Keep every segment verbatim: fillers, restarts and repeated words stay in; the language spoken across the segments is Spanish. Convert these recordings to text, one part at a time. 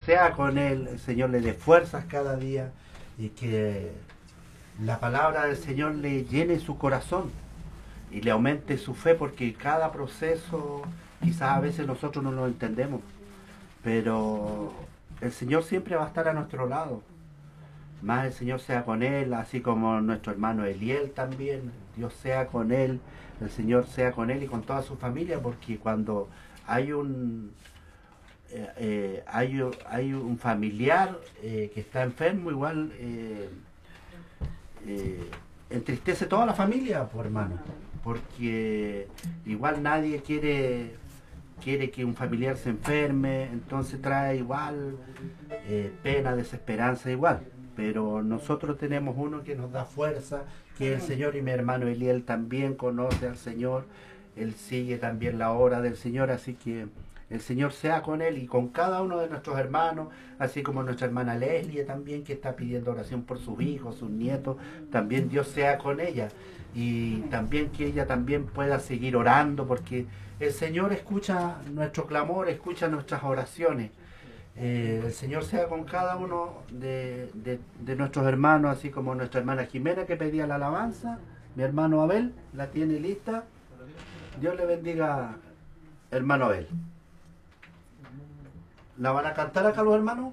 sea con él, el Señor le dé fuerzas cada día y que la palabra del Señor le llene su corazón y le aumente su fe, porque cada proceso quizás a veces nosotros no lo entendemos, pero el Señor siempre va a estar a nuestro lado. Más el Señor sea con él, así como nuestro hermano Eliel también. Dios sea con él, el Señor sea con él y con toda su familia, porque cuando hay un eh, eh, hay, hay un familiar eh, que está enfermo, igual eh, eh, entristece toda la familia, por hermano, porque igual nadie quiere quiere que un familiar se enferme, entonces trae igual eh, pena, desesperanza igual. Pero nosotros tenemos uno que nos da fuerza, que es el Señor, y mi hermano Eliel también conoce al Señor, él sigue también la obra del Señor, así que el Señor sea con él y con cada uno de nuestros hermanos, así como nuestra hermana Leslie también, que está pidiendo oración por sus hijos, sus nietos, también Dios sea con ella, y también que ella también pueda seguir orando, porque el Señor escucha nuestro clamor, escucha nuestras oraciones. Eh, el Señor sea con cada uno de, de, de nuestros hermanos, así como nuestra hermana Jimena, que pedía la alabanza, mi hermano Abel la tiene lista. Dios le bendiga, hermano Abel. ¿La van a cantar acá los hermanos?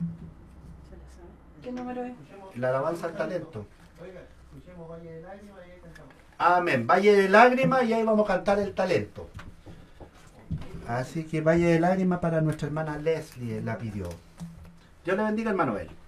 ¿Qué número es? La alabanza al talento. Amén. Valle de lágrimas, y ahí vamos a cantar el talento. Así que Valle de lágrimas para nuestra hermana Leslie, la pidió. Dios le bendiga, hermano Abel.